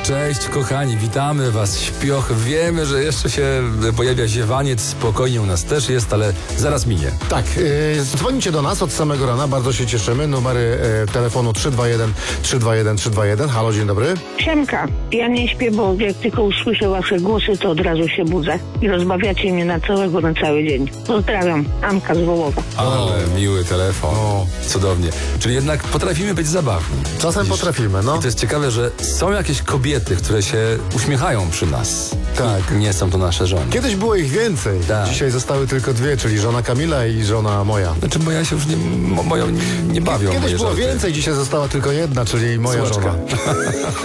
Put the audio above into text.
Cześć kochani, witamy was, śpioch. Wiemy, że jeszcze się pojawia ziewaniec, spokojnie u nas też jest, ale zaraz minie. Tak, dzwonicie do nas od samego rana, bardzo się cieszymy. Numery telefonu 321-321-321. Halo, dzień dobry. Siemka, ja nie śpię, bo jak tylko usłyszę wasze głosy, to od razu się budzę i rozbawiacie mnie na cały dzień. Pozdrawiam, Anka z Wołowa. Ale miły telefon, cudownie. Czyli jednak potrafimy być zabawni. Czasem potrafimy, no. I to jest ciekawe, że są jakieś kobiety, które się uśmiechają przy nas. Tak. I nie są to nasze żony. Kiedyś było ich więcej. Tak. Dzisiaj zostały tylko dwie, czyli żona Kamila i żona moja. Znaczy, bo ja się już moją nie bawią. Kiedyś moje było żarty. więcej, dzisiaj została tylko jedna, czyli moja Słodka. żona.